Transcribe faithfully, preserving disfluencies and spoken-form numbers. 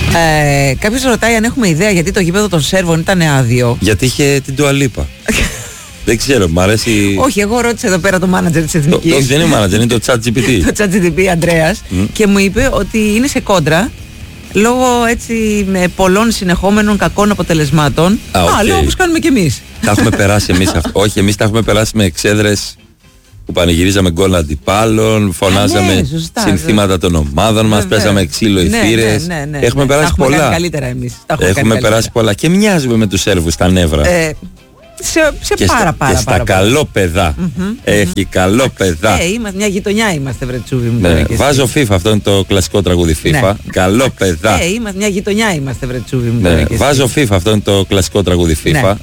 Ε, κάποιος ρωτάει αν έχουμε ιδέα γιατί το γήπεδο των Σέρβων ήταν άδειο. Γιατί είχε την Ντουαλίπα. Δεν ξέρω, μ' αρέσει. Όχι, εγώ ρώτησα εδώ πέρα το μάνατζερ της Εθνικής. Όχι, δεν είναι μάνατζερ, είναι το ChatGPT. Το ChatGPT Ανδρέας mm. και μου είπε ότι είναι σε κόντρα λόγω έτσι με πολλών συνεχόμενων κακών αποτελεσμάτων. Α, okay. λόγω όπως κάνουμε κι εμείς. Τα έχουμε περάσει εμείς αυτό. Όχι, εμείς τα έχουμε περάσει με εξέδρες που πανηγυρίζαμε γκολ αντιπάλων, φωνάζαμε ναι, σωστά, συνθήματα των ομάδων μας, παίζαμε ξύλο οι θύρες. Ναι, ναι, ναι, ναι, έχουμε ναι, περάσει πολλά. Έχουμε καλύτερα εμείς. Έχουμε, έχουμε περάσει πολλά και μοιάζουμε με τους Σέρβους στα νεύρα. Ε, σε, σε και πάρα, στα, πάρα, και πάρα, στα πάρα καλόπεδα. Mm-hmm, Έχει mm-hmm. καλόπεδα. Ε, είμαστε, μια γειτονιά είμαστε, βρετσούβι μου. Ναι, βάζω FIFA, αυτό είναι το κλασικό τραγούδι FIFA. Ναι. Καλόπεδα. Ε, είμαστε, μια γειτονιά είμαστε, βρετσούβι μου. Ναι, βάζω FIFA, αυτό είναι το κλασικό τραγούδι FIFA. Ναι.